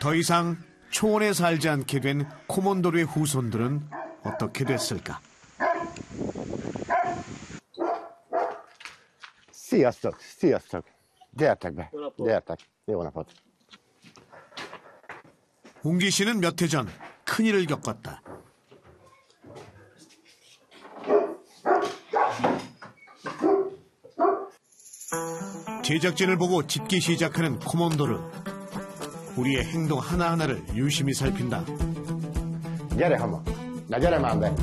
더 이상 초원에 살지 않게 된 코몬도르의 후손들은 어떻게 됐을까? Sziasztok, sziasztok. Gyertek be, gyertek. Jó napot. 웅기 씨는 몇 해 전 큰일을 겪었다. 제작진을 보고 짖기 시작하는 코몬도르. 우리의 행동 하나하나를 유심히 살핀다. Gyere hamar. Na gyere már be.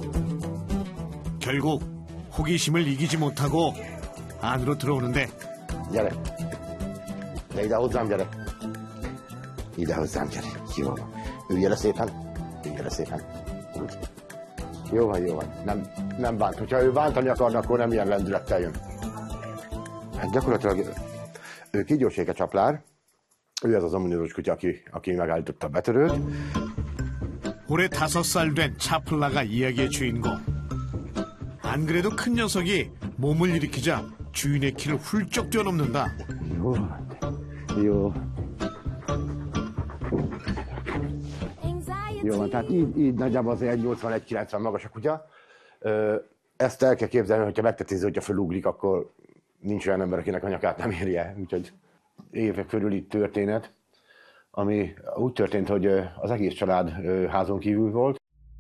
결국 호기심을 이기지 못하고 안으로 들어오는데 Gyere. De ide hozzám, gyere. Ide hozzám, gyere. Jó van. Üljél le szépen. Üljél le szépen. Úgy. Jó van, jó van. Nem bánt. Hogyha ő bántani akarna, akkor nem ilyen lendülettel jön. Hát gyakorlatilag ő kígyósége csaplár. Ő ez az ominózus kutya, aki megállította a betörőt. 올해 5살 된 차플라가 이야기의 주인공. 안 그래도 큰 녀석이 몸을 일으키자 주인의 키를 훌쩍 뛰어넘는다. Jó. Jó van, tehát így nagyjából az 1,80-1,90 magas a kutya. Ezt el kell képzelni, hogyha megtetézi, hogyha felugrik, akkor nincs olyan ember, akinek a nyakát nem érje. Úgyhogy évek körüli történet, ami úgy történt, hogy az egész család házon kívül volt.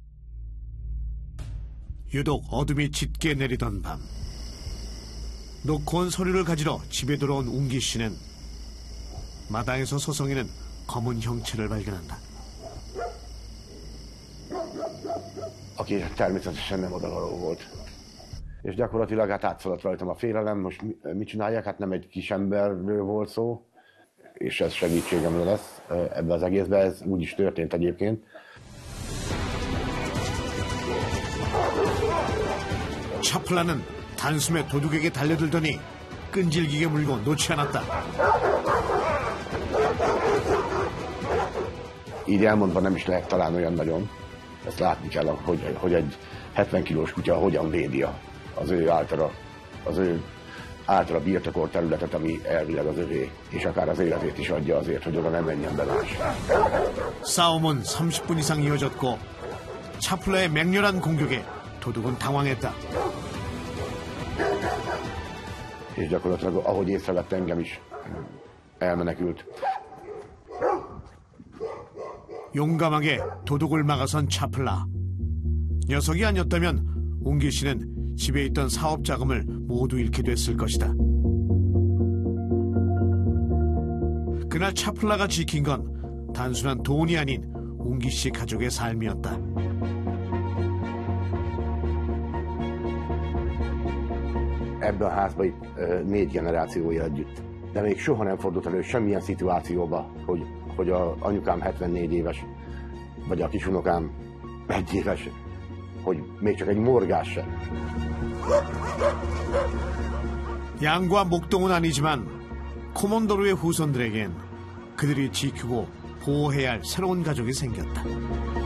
유독 어둠이 짙게 내리던 밤. 놓고 온 서류를 가지러 집에 돌아온 웅기 씨는 마당에서 서성이는 검은 형체를 발견한다. Aki természetesen nem odavaló volt. És gyakorlatilag hát átszaladt rajtam a félelem, most mit csinálják? Hát nem egy kis emberről volt szó, és ez segítségemre lesz ebbe az egészbe, ez úgy is történt egyébként. 차플라는 단숨에 도둑에게 달려들더니 끈질기게 물고 놓지 않았다. Így elmondva nem is lehet talán olyan nagyon. Ezt látni kell, hogy egy 70 kilós kutya hogyan védi az ő általa birtokolt területet, ami elvileg az övé, és akár az életét is adja azért, hogy oda nem menjen be más. 싸움은 30분 이상 이어졌고 차플라의 맹렬한 공격에 도둑은 당황했다. És gyakorlatilag, ahogy észrevett, engem is elmenekült. 용감하게 도둑을 막아선 차플라. 녀석이 아니었다면 웅기 씨는 집에 있던 사업 자금을 모두 잃게 됐을 것이다. 그날 차플라가 지킨 건 단순한 돈이 아닌 웅기 씨 가족의 삶이었다. Ebben a házban itt 4 generáció él együtt. De még soha nem fordult elő semmilyen szituációba, hogy a anyukám 74 éves, vagy a kisunokám 1 éves, hogy még csak egy morgás sem. 양과 목동은 아니지만 코몬도르의 후손들에겐 그들이 지키고 보호해야 할 새로운 가족이 생겼다.